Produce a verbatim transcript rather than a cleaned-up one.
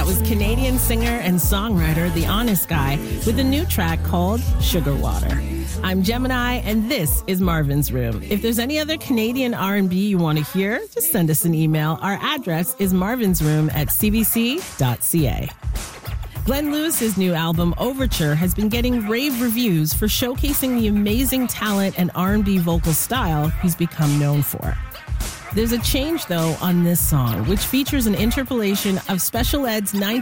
was Canadian singer and songwriter The Honest Guy with a new track called Sugar Water. I'm Gemini, and this is Marvin's Room. If there's any other Canadian R and B you want to hear, just send us an email. Our address is marvinsroom at c b c dot c a. Glenn Lewis's new album, Overture, has been getting rave reviews for showcasing the amazing talent and R and B vocal style he's become known for. There's a change, though, on this song, which features an interpolation of Special Ed's